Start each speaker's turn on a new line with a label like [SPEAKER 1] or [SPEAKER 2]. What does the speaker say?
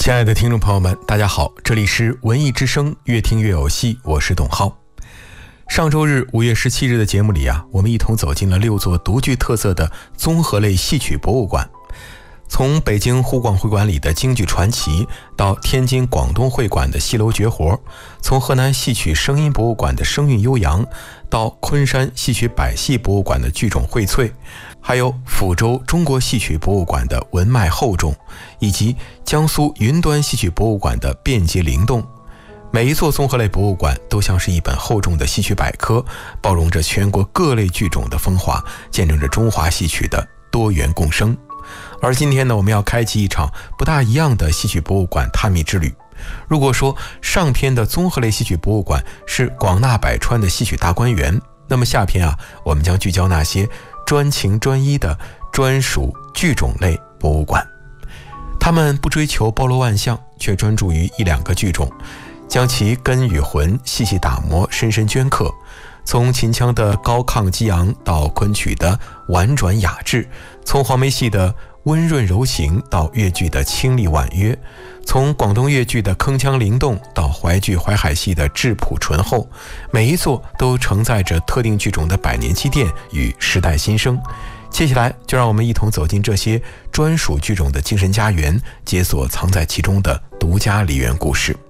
[SPEAKER 1] 亲爱的听众朋友们，大家好，这里是文艺之声，越听越有戏，我是董浩。上周日5月17日的节目里我们一同走进了6座独具特色的综合类戏曲博物馆。从北京沪广会馆里的京剧传奇，到天津广东会馆的戏楼绝活，从河南戏曲声音博物馆的声韵悠扬，到昆山戏曲百戏博物馆的剧种荟萃，还有抚州中国戏曲博物馆的文脉厚重，以及江苏云端戏曲博物馆的便捷灵动。每一座综合类博物馆都像是一本厚重的戏曲百科，包容着全国各类剧种的风华，见证着中华戏曲的多元共生。而今天呢，我们要开启一场不大一样的戏曲博物馆探秘之旅。如果说上篇的综合类戏曲博物馆是广纳百川的戏曲大观园，那么下篇我们将聚焦那些专情专一的专属剧种类博物馆。他们不追求包罗万象，却专注于一两个剧种，将其根与魂细细打磨，深深镌刻。从秦腔的高亢激昂到昆曲的婉转雅致，从黄梅戏的温润柔情到越剧的清丽婉约，从广东越剧的铿锵灵动到淮剧淮海戏的质朴醇厚，每一座都承载着特定剧种的百年积淀与时代新生。接下来就让我们一同走进这些专属剧种的精神家园，解锁藏在其中的独家梨园故事。